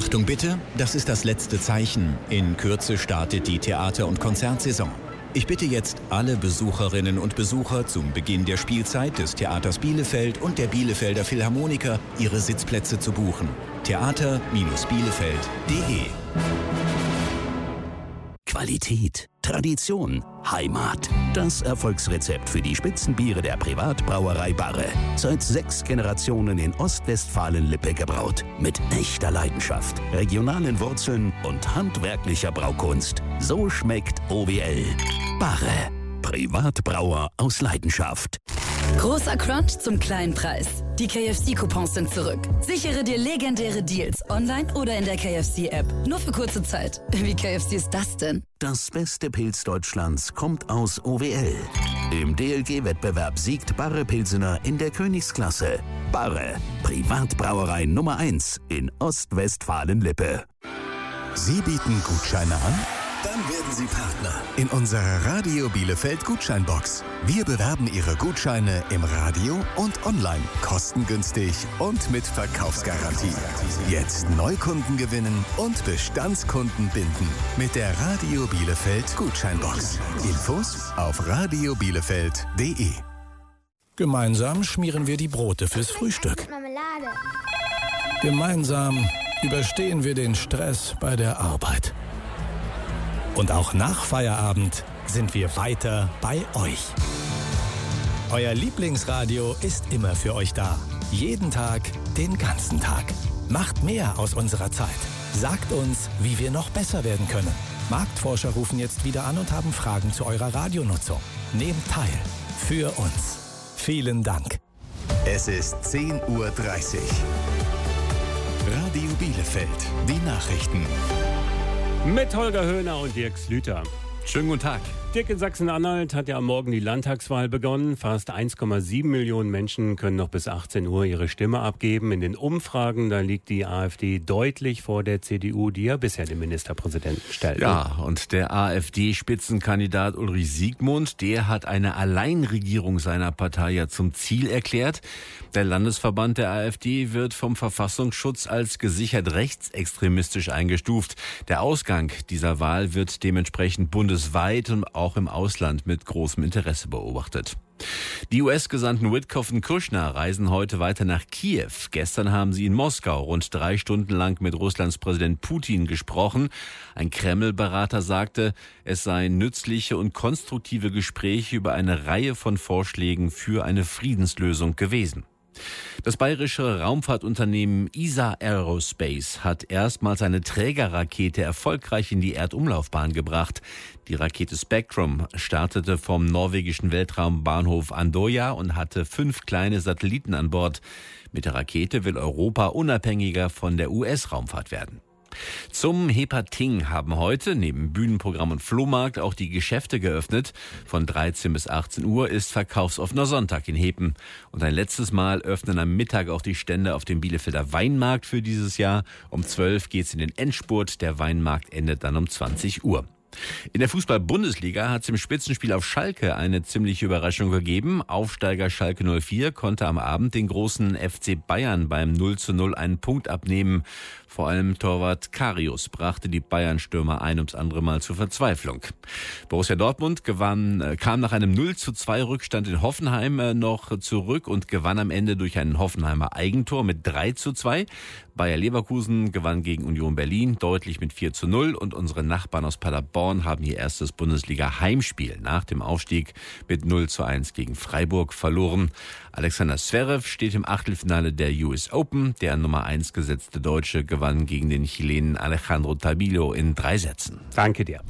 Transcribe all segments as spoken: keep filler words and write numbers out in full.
Achtung bitte, das ist das letzte Zeichen. In Kürze startet die Theater- und Konzertsaison. Ich bitte jetzt alle Besucherinnen und Besucher zum Beginn der Spielzeit des Theaters Bielefeld und der Bielefelder Philharmoniker ihre Sitzplätze zu buchen. theater Bindestrich bielefeld punkt de Qualität, Tradition, Heimat. Das Erfolgsrezept für die Spitzenbiere der Privatbrauerei Barre. Seit sechs Generationen in Ostwestfalen-Lippe gebraut. Mit echter Leidenschaft, regionalen Wurzeln und handwerklicher Braukunst. So schmeckt O W L. Barre. Privatbrauer aus Leidenschaft. Großer Crunch zum kleinen Preis. Die K F C-Coupons sind zurück. Sichere dir legendäre Deals online oder in der K F C-App. Nur für kurze Zeit. Wie K F C ist das denn? Das beste Pilz Deutschlands kommt aus O W L. Im D L G-Wettbewerb siegt Barre Pilsener in der Königsklasse. Barre, Privatbrauerei Nummer eins in Ostwestfalen-Lippe. Sie bieten Gutscheine an? Dann werden Sie Partner in unserer Radio Bielefeld Gutscheinbox. Wir bewerben Ihre Gutscheine im Radio und online, kostengünstig und mit Verkaufsgarantie. Jetzt Neukunden gewinnen und Bestandskunden binden mit der Radio Bielefeld Gutscheinbox. Infos auf radio bielefeld punkt de. Gemeinsam schmieren wir die Brote fürs Frühstück. Marmelade. Gemeinsam überstehen wir den Stress bei der Arbeit. Und auch nach Feierabend sind wir weiter bei euch. Euer Lieblingsradio ist immer für euch da. Jeden Tag, den ganzen Tag. Macht mehr aus unserer Zeit. Sagt uns, wie wir noch besser werden können. Marktforscher rufen jetzt wieder an und haben Fragen zu eurer Radionutzung. Nehmt teil. Für uns. Vielen Dank. Es ist zehn Uhr dreißig. Radio Bielefeld. Die Nachrichten. Mit Holger Höhner und Dirk Slüter. Schönen guten Tag. Dirk, in Sachsen-Anhalt hat ja am Morgen die Landtagswahl begonnen. Fast eins Komma sieben Millionen Menschen können noch bis achtzehn Uhr ihre Stimme abgeben. In den Umfragen, da liegt die AfD deutlich vor der C D U, die ja bisher den Ministerpräsidenten stellt. Ja, und der AfD-Spitzenkandidat Ulrich Siegmund, der hat eine Alleinregierung seiner Partei ja zum Ziel erklärt. Der Landesverband der AfD wird vom Verfassungsschutz als gesichert rechtsextremistisch eingestuft. Der Ausgang dieser Wahl wird dementsprechend bundesweit und auch im Ausland mit großem Interesse beobachtet. Die U S-Gesandten Witkoff und Kushner reisen heute weiter nach Kiew. Gestern haben sie in Moskau rund drei Stunden lang mit Russlands Präsident Putin gesprochen. Ein Kreml-Berater sagte, es seien nützliche und konstruktive Gespräche über eine Reihe von Vorschlägen für eine Friedenslösung gewesen. Das bayerische Raumfahrtunternehmen E S A Aerospace hat erstmals eine Trägerrakete erfolgreich in die Erdumlaufbahn gebracht. Die Rakete Spectrum startete vom norwegischen Weltraumbahnhof Andøya und hatte fünf kleine Satelliten an Bord. Mit der Rakete will Europa unabhängiger von der U S-Raumfahrt werden. Zum Hepating haben heute neben Bühnenprogramm und Flohmarkt auch die Geschäfte geöffnet. Von dreizehn bis achtzehn Uhr ist verkaufsoffener Sonntag in Hepen. Und ein letztes Mal öffnen am Mittag auch die Stände auf dem Bielefelder Weinmarkt für dieses Jahr. Um zwölf geht's in den Endspurt. Der Weinmarkt endet dann um zwanzig Uhr. In der Fußball-Bundesliga hat es im Spitzenspiel auf Schalke eine ziemliche Überraschung gegeben. Aufsteiger Schalke null vier konnte am Abend den großen F C Bayern beim null zu null einen Punkt abnehmen. Vor allem Torwart Karius brachte die Bayern-Stürmer ein ums andere Mal zur Verzweiflung. Borussia Dortmund gewann, kam nach einem null zu zwei Rückstand in Hoffenheim noch zurück und gewann am Ende durch ein Hoffenheimer Eigentor mit drei zu zwei. Bayer Leverkusen gewann gegen Union Berlin deutlich mit vier zu null und unsere Nachbarn aus Paderborn haben ihr erstes Bundesliga-Heimspiel nach dem Aufstieg mit null zu eins gegen Freiburg verloren. Alexander Zverev steht im Achtelfinale der U S Open. Der Nummer eins gesetzte Deutsche gewann gegen den Chilenen Alejandro Tabilo in drei Sätzen. Danke dir.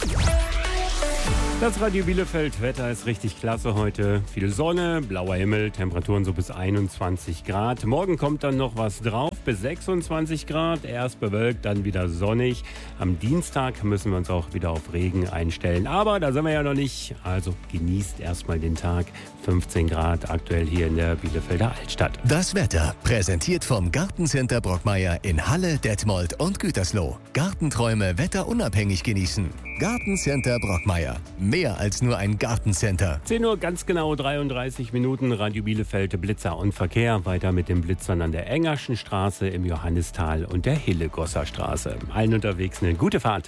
Das Radio Bielefeld Wetter ist richtig klasse heute. Viel Sonne, blauer Himmel, Temperaturen so bis einundzwanzig Grad. Morgen kommt dann noch was drauf, bis sechsundzwanzig Grad. Erst bewölkt, dann wieder sonnig. Am Dienstag müssen wir uns auch wieder auf Regen einstellen. Aber da sind wir ja noch nicht. Also genießt erstmal den Tag. fünfzehn Grad aktuell hier in der Bielefelder Altstadt. Das Wetter präsentiert vom Gartencenter Brockmeier in Halle, Detmold und Gütersloh. Gartenträume wetterunabhängig genießen. Gartencenter Brockmeier. Mehr als nur ein Gartencenter. zehn Uhr ganz genau dreiunddreißig Minuten, Radio Bielefeld, Blitzer und Verkehr. Weiter mit den Blitzern an der Engerschen Straße, im Johannistal und der Hillegosser Straße. Allen unterwegs eine gute Fahrt.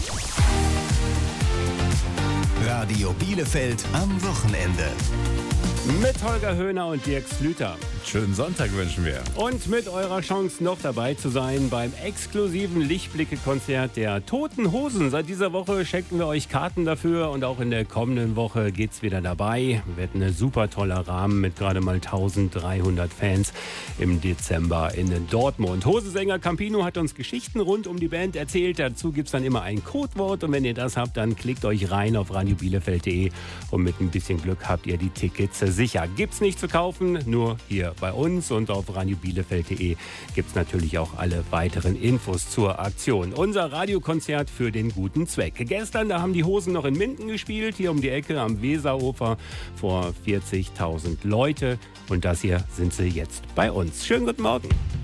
Radio Bielefeld am Wochenende. Mit Holger Höhner und Dirk Slüter. Schönen Sonntag wünschen wir. Und mit eurer Chance noch dabei zu sein beim exklusiven Lichtblicke-Konzert der Toten Hosen. Seit dieser Woche schenken wir euch Karten dafür und auch in der kommenden Woche geht's wieder dabei. Wird ein super toller Rahmen mit gerade mal dreizehnhundert Fans im Dezember in Dortmund. Hosensänger Campino hat uns Geschichten rund um die Band erzählt. Dazu gibt's dann immer ein Codewort und wenn ihr das habt, dann klickt euch rein auf radio bielefeld punkt de und mit ein bisschen Glück habt ihr die Tickets sicher. Gibt's nicht zu kaufen, nur hier bei uns und auf radio bielefeld punkt de gibt's natürlich auch alle weiteren Infos zur Aktion. Unser Radiokonzert für den guten Zweck. Gestern, da haben die Hosen noch in Minden gespielt, hier um die Ecke am Weserufer vor vierzigtausend Leute und das hier sind sie jetzt bei uns. Schönen guten Morgen.